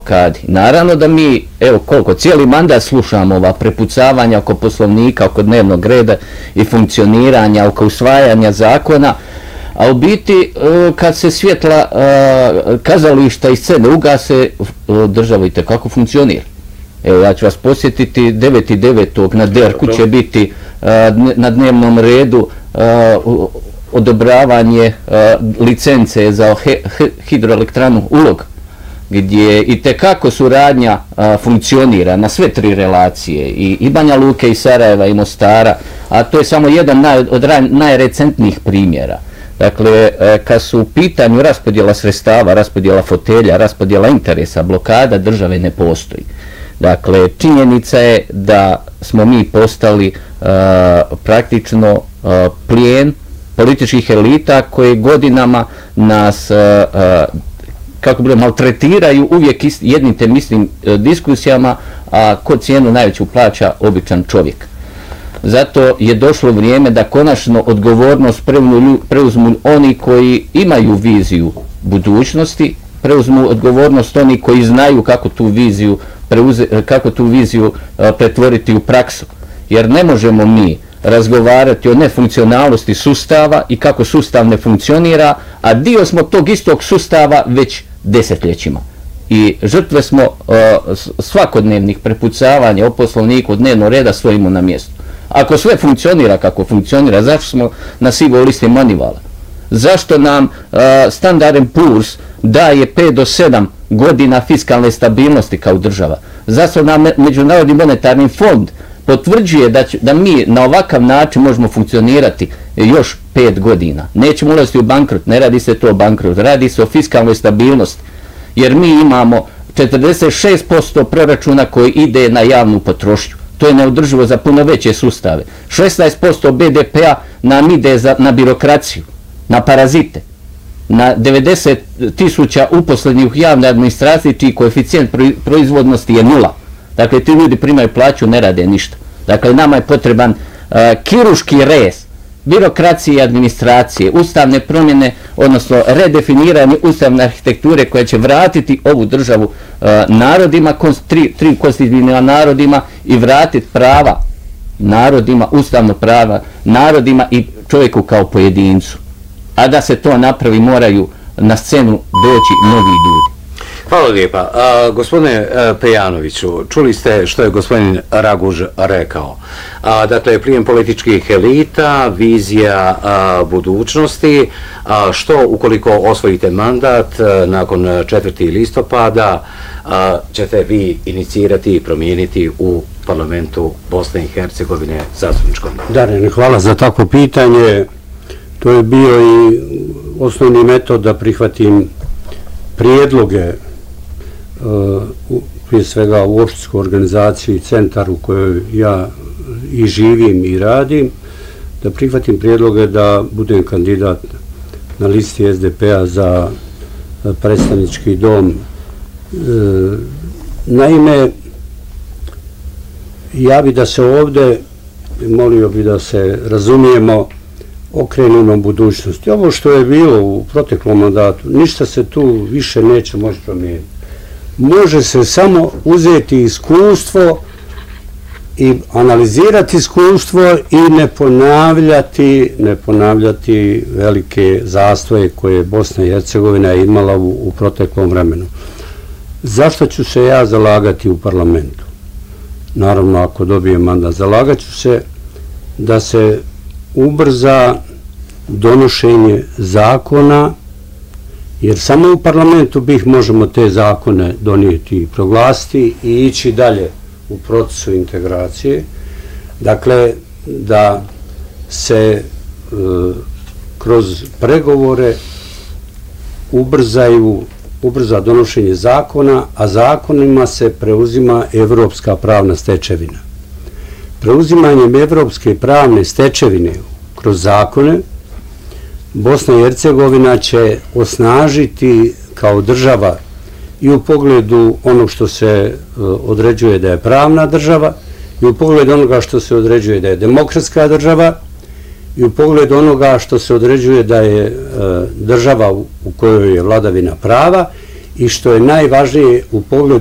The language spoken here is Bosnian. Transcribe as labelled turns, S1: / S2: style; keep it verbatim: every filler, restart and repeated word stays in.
S1: blokadi. Naravno da mi, evo koliko, cijeli mandat slušamo ova prepucavanja oko poslovnika, oko dnevnog reda i funkcioniranja, oko usvajanja zakona, a u biti kad se svjetla kazališta i scene ugase, država itekako funkcionira. Evo, ja ću vas posjetiti, devetog devetog na Derku će biti na dnevnom redu odobravanje licence za hidroelektranu Ulog, gdje itekako suradnja funkcionira na sve tri relacije, i Banja Luke, i Sarajeva, i Mostara, a to je samo jedan od najrecentnijih primjera. Dakle, kad su u pitanju raspodjela sredstava, raspodjela fotelja, raspodjela interesa, blokada države ne postoji. Dakle, činjenica je da smo mi postali uh, praktično uh, plijen političkih elita koje godinama nas uh, uh, kako bi maltretiraju uvijek ist, jednim te mislim uh, diskusijama, a ko cijenu najveću plaća običan čovjek. Zato je došlo vrijeme da konačno odgovornost preuzmu, preuzmu oni koji imaju viziju budućnosti, preuzmu odgovornost oni koji znaju kako tu viziju preuze, kako tu viziju uh, pretvoriti u praksu. Jer ne možemo mi razgovarati o nefunkcionalnosti sustava i kako sustav ne funkcionira, a dio smo tog istog sustava već desetljećima. I žrtve smo uh, svakodnevnih prepucavanja o poslovniku dnevnog reda svojimo na mjestu. Ako sve funkcionira kako funkcionira, zašto smo na sivoj listi Manivala? Zašto nam uh, Standard and Poor's daje pet do sedam godina fiskalne stabilnosti kao država? Zašto nam Međunarodni monetarni fond potvrđuje da, će, da mi na ovakav način možemo funkcionirati još pet godina? Nećemo ulaziti u bankrot, ne radi se to o bankrotu, radi se o fiskalnoj stabilnosti. Jer mi imamo četrdeset šest posto proračuna koji ide na javnu potrošnju. To je neodrživo za puno veće sustave. šesnaest posto be de pea nam ide za, na birokraciju, na parazite, na devedeset tisuća uposlenih u javnoj administraciji čiji koeficijent proizvodnosti je nula. Dakle, ti ljudi primaju plaću, ne rade ništa. Dakle, nama je potreban uh, kirurški rez birokracije i administracije, ustavne promjene, odnosno redefiniranje ustavne arhitekture koja će vratiti ovu državu uh, narodima, tri, tri konstitutivnim narodima, i vratiti prava narodima, ustavno prava narodima i čovjeku kao pojedincu. A da se to napravi, moraju na scenu doći novi ljudi.
S2: Hvala lijepa. A, gospodine a, Pejanoviću, čuli ste što je gospodin Raguž rekao. A, dakle, prijem političkih elita, vizija a, budućnosti, a, što ukoliko osvojite mandat a, nakon četvrtog listopada a, ćete vi inicirati i promijeniti u parlamentu Bosne i Hercegovine zastupničkom.
S3: Darine, hvala za takvo pitanje. To je bio i osnovni metod da prihvatim prijedloge, uh, prije svega u opštinsku organizaciju i centar u kojoj ja i živim i radim, da prihvatim prijedloge da budem kandidat na listi es de pe a za predstavnički dom. Uh, naime, ja bi da se ovdje, molio bi da se razumijemo, okrenemo budućnosti. Ovo što je bilo u proteklom mandatu, ništa se tu više neće moći promijeniti. Može se samo uzeti iskustvo i analizirati iskustvo i ne ponavljati, ne ponavljati velike zastoje koje je Bosna i Hercegovina imala u, u proteklom vremenu. Zašto ću se ja zalagati u parlamentu? Naravno, ako dobijem mandat, zalagat ću se da se ubrza donošenje zakona, jer samo u parlamentu bih možemo te zakone donijeti i proglasiti i ići dalje u procesu integracije. Dakle, da se e, kroz pregovore ubrzaju, ubrza donošenje zakona, a zakonima se preuzima evropska pravna stečevina. Preuzimanjem evropske pravne stečevine kroz zakone, Bosna i Hercegovina će osnažiti kao država i u pogledu onog što se određuje da je pravna država, i u pogledu onoga što se određuje da je demokratska država, i u pogledu onoga što se određuje da je država u kojoj je vladavina prava, i što je najvažnije u pogledu